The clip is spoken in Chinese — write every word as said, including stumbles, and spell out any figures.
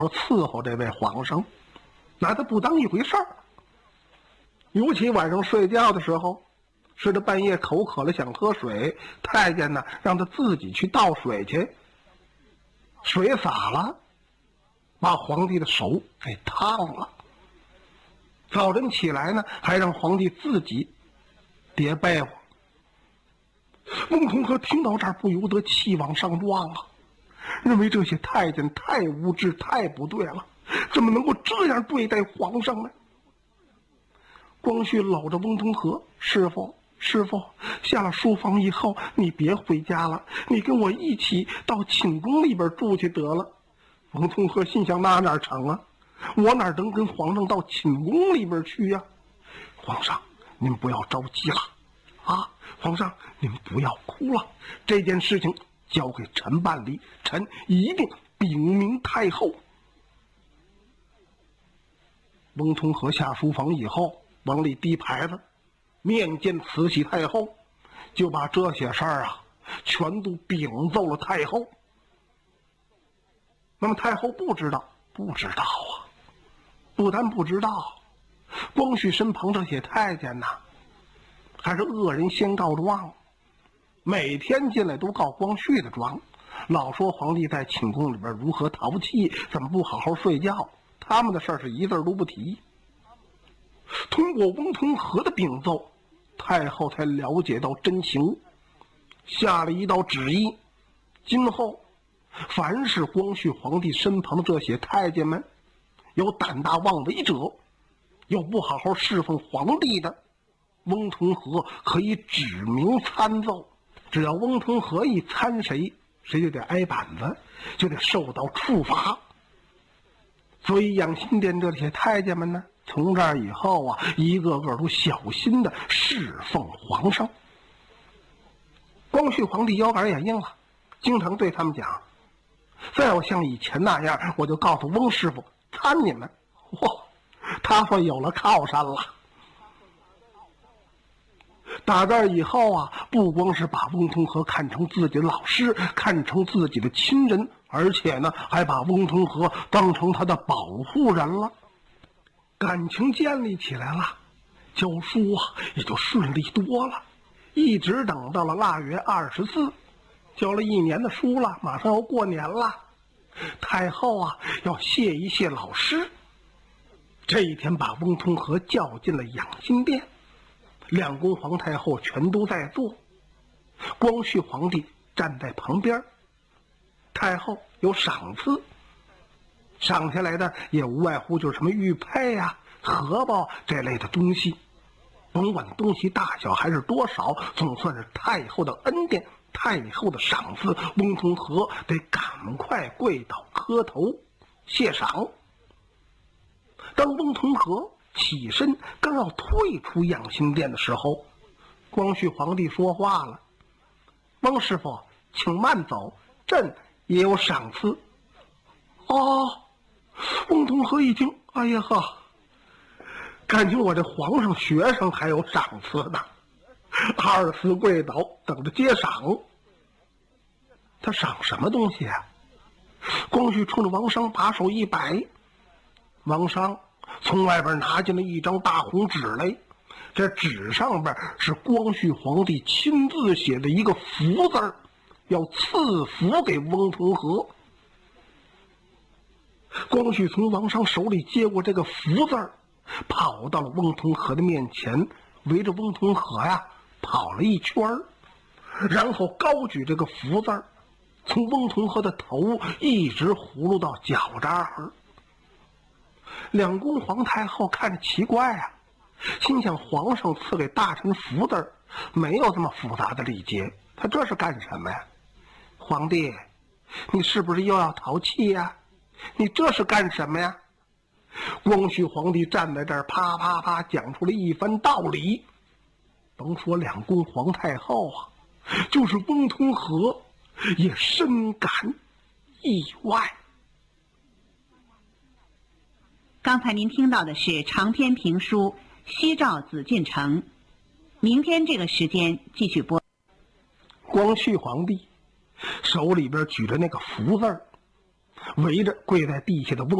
伺候这位皇上，拿他不当一回事儿。尤其晚上睡觉的时候，是他半夜口渴了想喝水，太监呢让他自己去倒水去，水洒了，把皇帝的手给烫了。早晨起来呢，还让皇帝自己叠被窝。翁同龢听到这儿，不由得气往上撞啊，认为这些太监太无知太不对了，怎么能够这样对待皇上呢？光绪搂着翁同龢，师傅师傅，下了书房以后你别回家了，你跟我一起到寝宫里边住去得了。翁同龢心想，那哪成啊，我哪能跟皇上到寝宫里边去呀？皇上您不要着急了啊，皇上您不要哭了，这件事情交给臣办理，臣一定禀明太后。翁同龢下书房以后，往里递牌子，面见慈禧太后，就把这些事儿啊全都禀奏了太后。那么太后不知道，不知道啊，不但不知道，光绪身旁这些太监呐，还是恶人先告状，每天进来都告光绪的状，老说皇帝在寝宫里边如何淘气，怎么不好好睡觉，他们的事儿是一字都不提。通过翁同龢的禀奏，太后才了解到真情，下了一道旨意，今后凡是光绪皇帝身旁的这些太监们有胆大妄为者，有不好好侍奉皇帝的，翁同龢可以指明参奏，只要翁同龢一参谁，谁就得挨板子，就得受到处罚。所以养心殿这些太监们呢，从这儿以后啊，一个个都小心的侍奉皇上。光绪皇帝腰杆也硬了，经常对他们讲，再要像以前那样，我就告诉翁师傅参你们。嚯，他说有了靠山了。打这儿以后啊，不光是把翁同龢看成自己的老师，看成自己的亲人，而且呢，还把翁同龢当成他的保护人了，感情建立起来了，教书啊也就顺利多了。一直等到了腊月二十四，教了一年的书了，马上要过年了，太后啊要谢一谢老师。这一天把翁同龢叫进了养心殿，两宫皇太后全都在座，光绪皇帝站在旁边，太后有赏赐，赏下来的也无外乎就是什么玉佩呀、荷包这类的东西，甭管东西大小还是多少，总算是太后的恩典，太后的赏赐。翁同龢得赶快跪倒磕头谢赏。当翁同龢起身刚要退出养心殿的时候，光绪皇帝说话了，翁师傅请慢走，朕也有赏赐。哦，翁同龢一听，哎呀呵，感情我这皇上学生还有赏赐呢，二次跪倒等着接赏。他赏什么东西啊？光绪冲着王商把手一摆，王商从外边拿进了一张大红纸来，这纸上边是光绪皇帝亲自写的一个福字儿，要赐福给翁同龢。光绪从王商手里接过这个福字儿，跑到了翁同龢的面前，围着翁同龢呀跑了一圈儿，然后高举这个福字儿，从翁同龢的头一直葫芦到脚这儿。两宫皇太后看着奇怪啊，心想皇上赐给大臣福字儿，没有这么复杂的礼节，他这是干什么呀？皇帝，你是不是又要淘气呀？你这是干什么呀？光绪皇帝站在这儿，啪啪啪讲出了一番道理。甭说两宫皇太后啊，就是翁同龢也深感意外。 刚才您听到的是长篇评书《西照紫禁城》，明天这个时间继续播。 光绪皇帝手里边举着那个福字儿， 围着跪在地下的翁